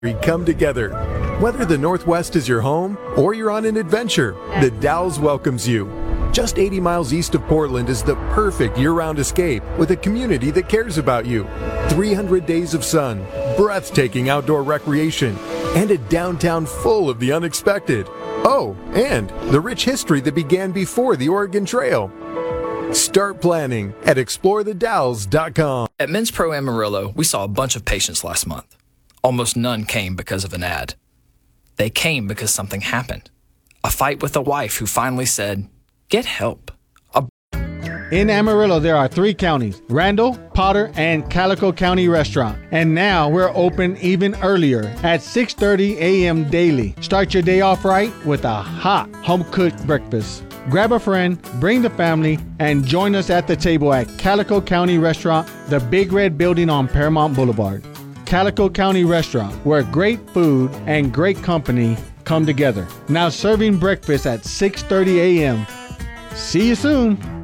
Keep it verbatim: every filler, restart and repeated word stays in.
come together. Whether the Northwest is your home or you're on an adventure, the Dalles welcomes you. Just eighty miles east of Portland is the perfect year-round escape with a community that cares about you. three hundred days of sun, breathtaking outdoor recreation, and a downtown full of the unexpected. Oh, and the rich history that began before the Oregon Trail. Start planning at explore the dalles dot com. At Men's Pro Amarillo, we saw a bunch of patients last month. Almost none came because of an ad. They came because something happened. A fight with a wife who finally said, "Get help." A In Amarillo, there are three counties, Randall, Potter, and Calico County Restaurant. And now we're open even earlier at six thirty a.m. daily. Start your day off right with a hot home-cooked breakfast. Grab a friend, bring the family, and join us at the table at Calico County Restaurant, the Big Red Building on Paramount Boulevard. Calico County Restaurant, where great food and great company come together. Now serving breakfast at six thirty a.m. See you soon.